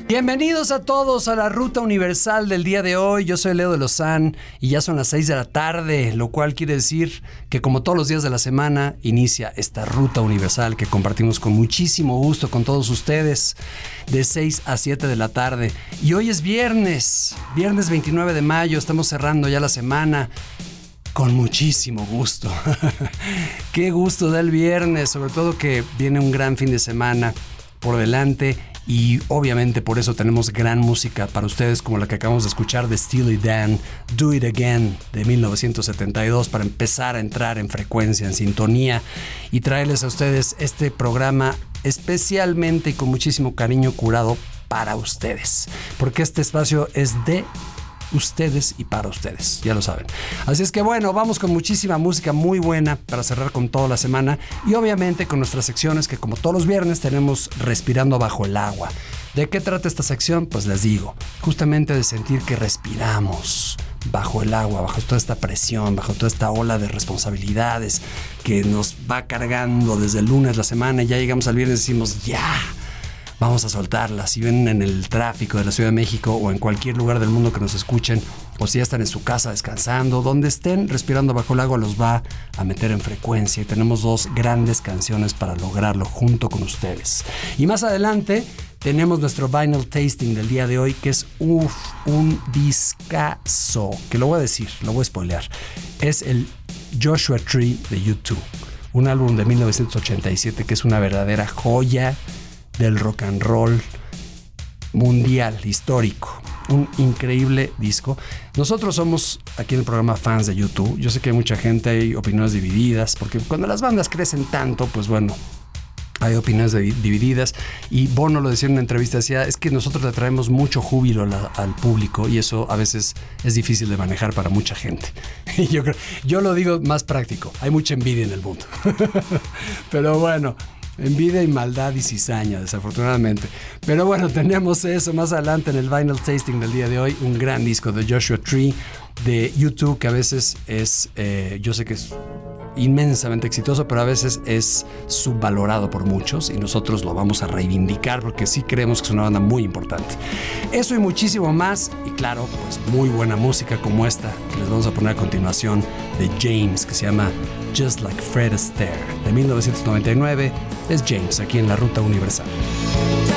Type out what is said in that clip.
Bienvenidos a todos a la Ruta Universal del día de hoy. Yo soy Leo de Lozán y ya son las 6 de la tarde, lo cual quiere decir que como todos los días de la semana inicia esta Ruta Universal que compartimos con muchísimo gusto con todos ustedes de 6 a 7 de la tarde. Y hoy es viernes 29 de mayo, estamos cerrando ya la semana con muchísimo gusto. Qué gusto da el viernes, sobre todo que viene un gran fin de semana por delante. Y obviamente por eso tenemos gran música para ustedes, como la que acabamos de escuchar de Steely Dan, Do It Again, de 1972, para empezar a entrar en frecuencia, en sintonía, y traerles a ustedes este programa especialmente y con muchísimo cariño curado para ustedes, porque este espacio es de ustedes y para ustedes, ya lo saben. Así es que bueno, vamos con muchísima música muy buena para cerrar con toda la semana y obviamente con nuestras secciones que como todos los viernes tenemos Respirando Bajo el Agua. ¿De qué trata esta sección? Pues les digo, justamente de sentir que respiramos bajo el agua, bajo toda esta presión, bajo toda esta ola de responsabilidades que nos va cargando desde el lunes la semana y ya llegamos al viernes y decimos ya. Vamos a soltarlas. Si ven en el tráfico de la Ciudad de México o en cualquier lugar del mundo que nos escuchen, o si ya están en su casa descansando, donde estén respirando bajo el agua, los va a meter en frecuencia. Y tenemos dos grandes canciones para lograrlo junto con ustedes. Y más adelante tenemos nuestro Vinyl Tasting del día de hoy, que es un discazo, que lo voy a decir, lo voy a spoilear. Es el Joshua Tree de U2, un álbum de 1987 que es una verdadera joya del rock and roll mundial, histórico. Un increíble disco. Nosotros somos aquí en el programa fans de U2. Yo sé que hay mucha gente, hay opiniones divididas, porque cuando las bandas crecen tanto, pues bueno, hay opiniones divididas. Y Bono lo decía en una entrevista, decía, es que nosotros le traemos mucho júbilo al público y eso a veces es difícil de manejar para mucha gente. Y yo lo digo más práctico, hay mucha envidia en el mundo. Pero bueno, envidia y maldad y cizaña, desafortunadamente. Pero bueno, tenemos eso más adelante en el Vinyl Tasting del día de hoy. Un gran disco de Joshua Tree, de U2, que a veces es, yo sé que es inmensamente exitoso, pero a veces es subvalorado por muchos y nosotros lo vamos a reivindicar porque sí creemos que es una banda muy importante. Eso y muchísimo más, y claro, pues muy buena música como esta que les vamos a poner a continuación de James, que se llama Just Like Fred Astaire, de 1999. Es James aquí en la Ruta Universal.